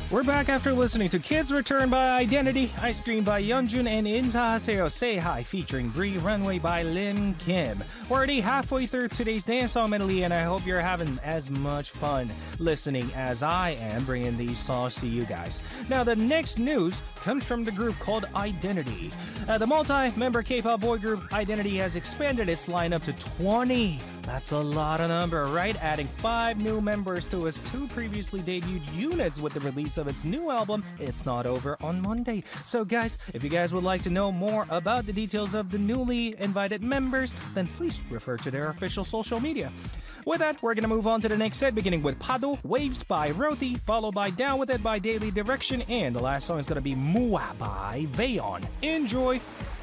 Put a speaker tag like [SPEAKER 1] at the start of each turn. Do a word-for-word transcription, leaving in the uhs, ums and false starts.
[SPEAKER 1] We're back after listening to Kids Return by Identity, Ice Cream by Yeonjun, and Inzahaseo Say Hi featuring Bree Runway by Lin Kim. We're already halfway through today's dance song medley, and I hope you're having as much fun listening as I am bringing these songs to you guys. Now, the next news comes from the group called Identity. Uh, the multi-member K-pop boy group Identity has expanded its lineup to twenty. That's a lot of number, right? Adding five new members to its two previously debuted units with the release of its new album, It's Not Over, on Monday. So guys, if you guys would like to know more about the details of the newly invited members, then please refer to their official social media. With that, we're gonna move on to the next set, beginning with Pado Waves by Roti, followed by Down With It by Daily Direction, and the last song is gonna be Mua by Vayon. Enjoy!